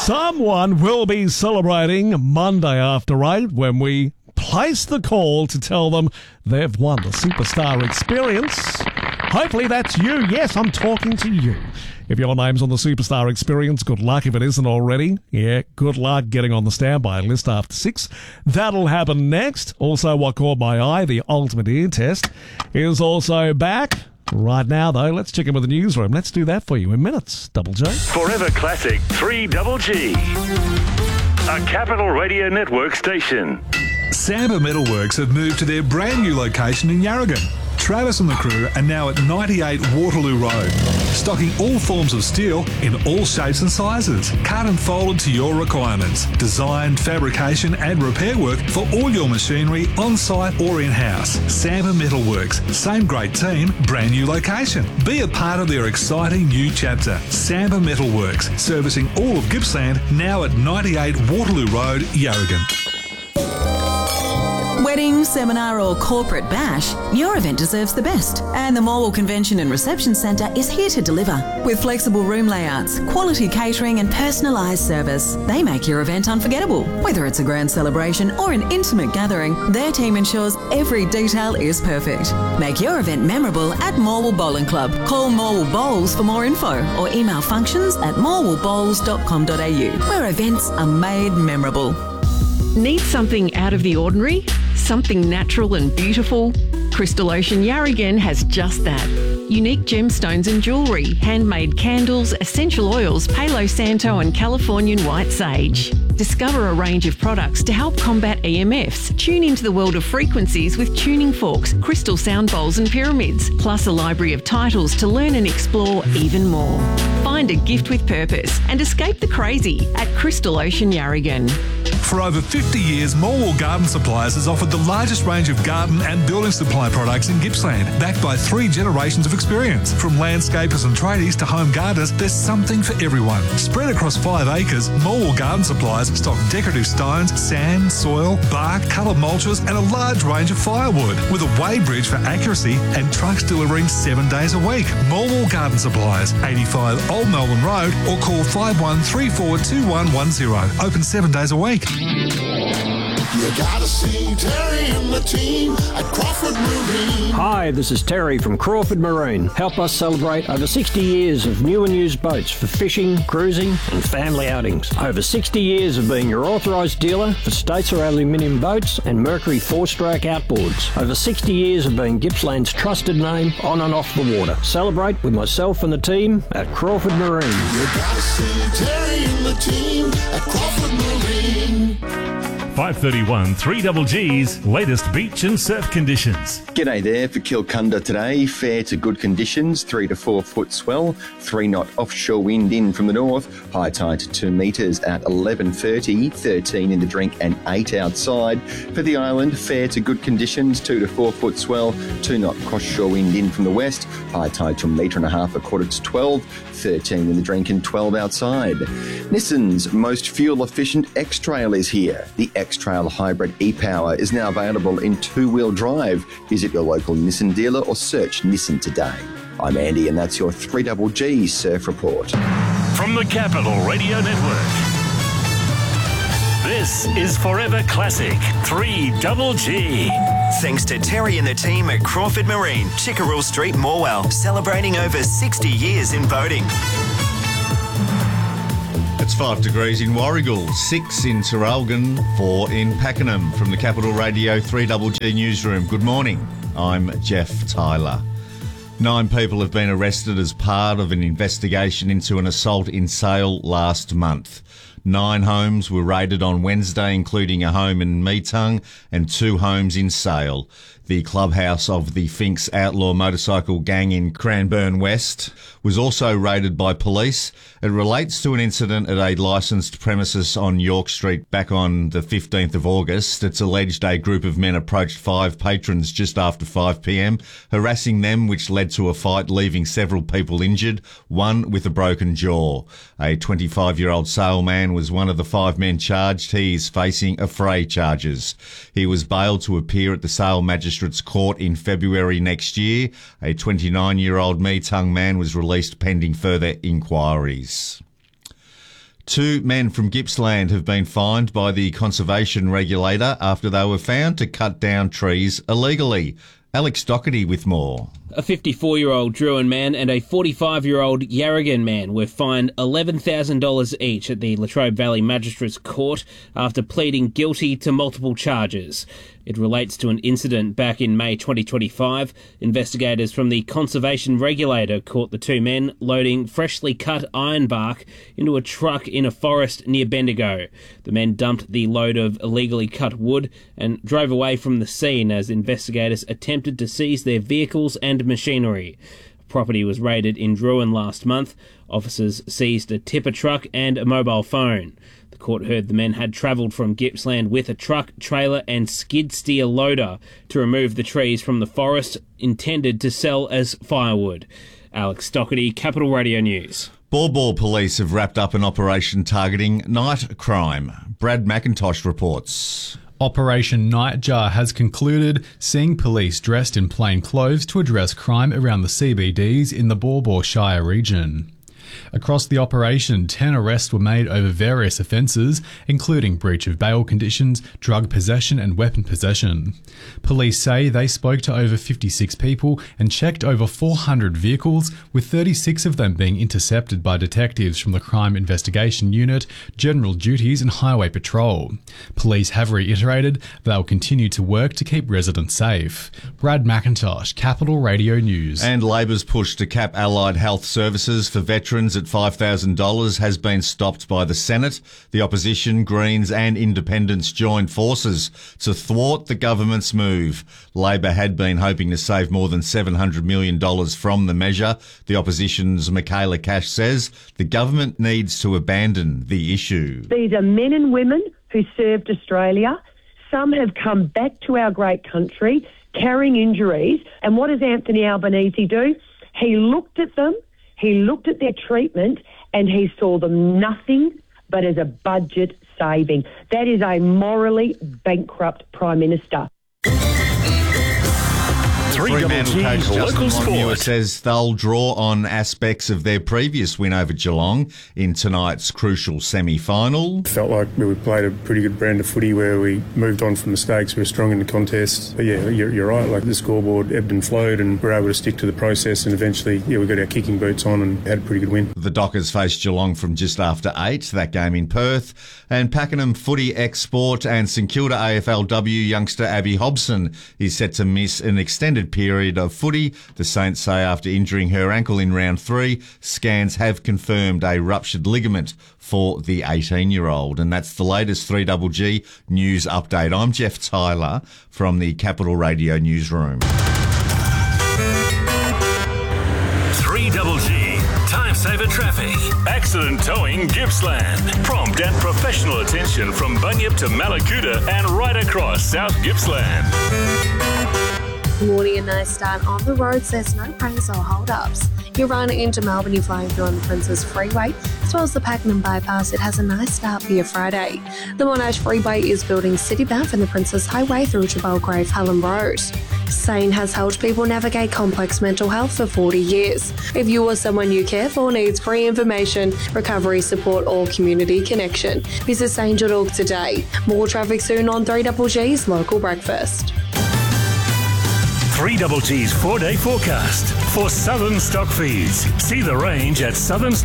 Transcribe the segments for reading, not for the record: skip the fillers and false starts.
Someone will be celebrating Monday after 8 when we place the call to tell them they've won the Superstar Experience. Hopefully that's you. Yes, I'm talking to you. If your name's on the Superstar Experience, good luck if it isn't already. Yeah, good luck getting on the standby list after 6. That'll happen next. Also, what caught my eye, the ultimate ear test, is also back. Right now, though, let's check in with the newsroom. Let's do that for you in minutes. Double J. Forever Classic 3GG. A Capital Radio Network station. Samba Metalworks have moved to their brand new location in Yarragon. Travis and the crew are now at 98 Waterloo Road, stocking all forms of steel in all shapes and sizes, cut and folded to your requirements. Design, fabrication and repair work for all your machinery on-site or in-house. Samba Metalworks, same great team, brand new location. Be a part of their exciting new chapter. Samba Metalworks, servicing all of Gippsland, now at 98 Waterloo Road, Yarragon. Wedding, seminar or corporate bash, your event deserves the best. And the Morwell Convention and Reception Centre is here to deliver. With flexible room layouts, quality catering and personalised service, they make your event unforgettable. Whether it's a grand celebration or an intimate gathering, their team ensures every detail is perfect. Make your event memorable at Morwell Bowling Club. Call Morwell Bowls for more info or email functions@morwellbowls.com.au, where events are made memorable. Need something out of the ordinary? Something natural and beautiful? Crystal Ocean Yarragon has just that. Unique gemstones and jewellery, handmade candles, essential oils, Palo Santo and Californian white sage. Discover a range of products to help combat EMFs. Tune into the world of frequencies with tuning forks, crystal sound bowls and pyramids, plus a library of titles to learn and explore even more. Find a gift with purpose and escape the crazy at Crystal Ocean Yarragon. For over 50 years, Morwell Garden Supplies has offered the largest range of garden and building supply products in Gippsland, backed by 3 generations of experience. From landscapers and tradies to home gardeners, there's something for everyone. Spread across 5 acres, Morwell Garden Supplies stock decorative stones, sand, soil, bark, coloured mulches and a large range of firewood, with a weighbridge for accuracy and trucks delivering 7 days a week. Morwell Garden Supplies, 85 Old Melbourne Road, or call 51342110. Open 7 days a week. You gotta see Terry and the team at Crawford Marine. Hi, this is Terry from Crawford Marine. Help us celebrate over 60 years of new and used boats for fishing, cruising and family outings. Over 60 years of being your authorised dealer for Statesar aluminium boats and Mercury 4-stroke outboards. Over 60 years of being Gippsland's trusted name on and off the water. Celebrate with myself and the team at Crawford Marine. You gotta see Terry and the team at Crawford Marine. 531 3GG's latest beach and surf conditions. G'day there for Kilcunda today. Fair to good conditions, 3 to 4 foot swell, 3 knot offshore wind in from the north, high tide to 2 metres at 11:30, 13 in the drink and 8 outside. For the island, fair to good conditions, 2 to 4 foot swell, 2 knot cross-shore wind in from the west, high tide to 1.5 metres at 12:15, 13 in the drink and 12 outside. Nissan's most fuel-efficient X-Trail is here. The X-Trail Hybrid e-Power is now available in 2-wheel drive. Visit your local Nissan dealer or search Nissan today. I'm Andy and that's your 3GG Surf Report. From the Capital Radio Network, this is Forever Classic 3GG. Thanks to Terry and the team at Crawford Marine, Chickerell Street, Morwell, celebrating over 60 years in boating. It's 5 degrees in Warragul, 6 in Terralgan, 4 in Pakenham. From the Capital Radio 3GG Newsroom, good morning. I'm Jeff Tyler. 9 people have been arrested as part of an investigation into an assault in Sale last month. 9 homes were raided on Wednesday, including a home in Meetung and 2 homes in Sale. The clubhouse of the Finks outlaw motorcycle gang in Cranbourne West was also raided by police. It relates to an incident at a licensed premises on York Street back on the 15th of August. It's alleged a group of men approached 5 patrons just after 5 p.m, harassing them, which led to a fight, leaving several people injured, one with a broken jaw. A 25-year-old Sale man was one of the 5 men charged. He is facing affray charges. He was bailed to appear at the Sale Magistrates Court in February next year. A 29-year-old Meetung man was released pending further inquiries. Two men from Gippsland have been fined by the conservation regulator after they were found to cut down trees illegally. Alex Doherty with more. A 54-year-old Druin man and a 45-year-old Yarragon man were fined $11,000 each at the Latrobe Valley Magistrates Court after pleading guilty to multiple charges. It relates to an incident back in May 2025. Investigators from the Conservation Regulator caught the two men loading freshly cut ironbark into a truck in a forest near Bendigo. The men dumped the load of illegally cut wood and drove away from the scene as investigators attempted to seize their vehicles and machinery. Property was raided in Druin last month. Officers seized a tipper truck and a mobile phone. The court heard the men had travelled from Gippsland with a truck, trailer and skid steer loader to remove the trees from the forest intended to sell as firewood. Alex Doherty, Capital Radio News. Baw Baw police have wrapped up an operation targeting night crime. Brad McIntosh reports. Operation Nightjar has concluded, seeing police dressed in plain clothes to address crime around the CBDs in the Baw Baw Shire region. Across the operation, 10 arrests were made over various offences, including breach of bail conditions, drug possession and weapon possession. Police say they spoke to over 56 people and checked over 400 vehicles, with 36 of them being intercepted by detectives from the Crime Investigation Unit, General Duties and Highway Patrol. Police have reiterated they'll continue to work to keep residents safe. Brad McIntosh, Capital Radio News. And Labor's push to cap allied health services for veterans at $5,000 has been stopped by the Senate. The opposition, Greens and Independents joined forces to thwart the government's move. Labor had been hoping to save more than $700 million from the measure. The opposition's Michaela Cash says the government needs to abandon the issue. These are men and women who served Australia. Some have come back to our great country carrying injuries. And what does Anthony Albanese do? He looked at them. He looked at their treatment and he saw them nothing but as a budget saving. That is a morally bankrupt Prime Minister. Fremantle coach Justin Longmuir says they'll draw on aspects of their previous win over Geelong in tonight's crucial semi-final. Felt like we played a pretty good brand of footy where we moved on from mistakes, we were strong in the contest. But yeah, you're right, like the scoreboard ebbed and flowed and we were able to stick to the process and eventually, we got our kicking boots on and had a pretty good win. The Dockers face Geelong from just after 8, that game in Perth. And Pakenham footy export and St Kilda AFLW youngster Abby Hobson is set to miss an extended period of footy. The Saints say after injuring her ankle in round 3, scans have confirmed a ruptured ligament for the 18-year-old. And that's the latest 3GG news update. I'm Jeff Tyler from the Capital Radio newsroom. 3GG Time Saver Traffic. Accident towing Gippsland. Prompt and professional attention from Bunyip to Malakuta and right across South Gippsland. Morning, a nice start on the roads. There's no pranks or hold-ups. You're running into Melbourne, you're flying through on the Princess Freeway, as well as the Pakenham Bypass. It has a nice start for your Friday. The Monash Freeway is building city-bound from the Princess Highway through to Belgrave Hallam Road. SANE has helped people navigate complex mental health for 40 years. If you or someone you care for needs free information, recovery support or community connection, visit sane.org today. More traffic soon on 3GG's Local Breakfast. 3GG's 4-day forecast for Southern Stock Feeds. See the range at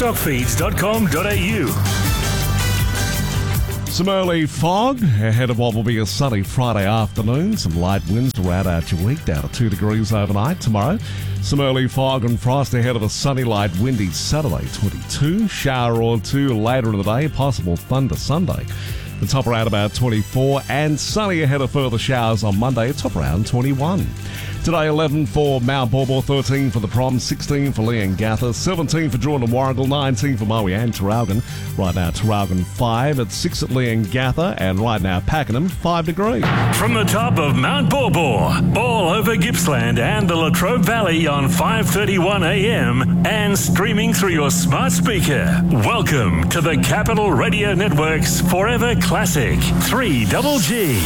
southernstockfeeds.com.au. Some early fog ahead of what will be a sunny Friday afternoon. Some light winds to round out your week, down to 2 degrees overnight tomorrow. Some early fog and frost ahead of a sunny, light windy Saturday, 22. Shower or two later in the day, possible thunder Sunday. The top around about 24, and sunny ahead of further showers on Monday, top around 21. Today, 11 for Mount Baw Baw, 13 for the Prom, 16 for Leongatha, 17 for Druin and Warragul, 19 for Moe and Traralgon. Right now, Traralgon 5 at 6 at Leongatha, and right now, Pakenham 5 degrees. From the top of Mount Baw Baw, all over Gippsland and the Latrobe Valley on 5:31 a.m. and streaming through your smart speaker. Welcome to the Capital Radio Network's Forever Classic 3GG.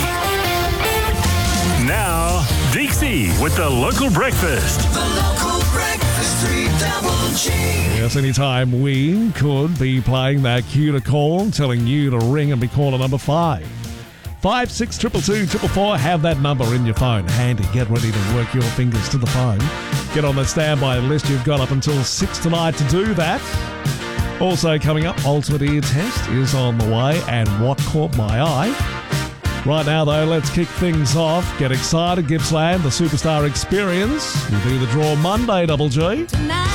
Now, Dixie with the Local Breakfast. The Local Breakfast. Yes, anytime we could be playing that cue to call, telling you to ring and be caller number 5. 562224, have that number in your phone handy. Get ready to work your fingers to the phone. Get on the standby list. You've got up until 6 tonight to do that. Also coming up, Ultimate Ear Test is on the way, and What Caught My Eye. Right now, though, let's kick things off. Get excited, Gippsland, the Superstar Experience. We'll do the draw Monday, Double G.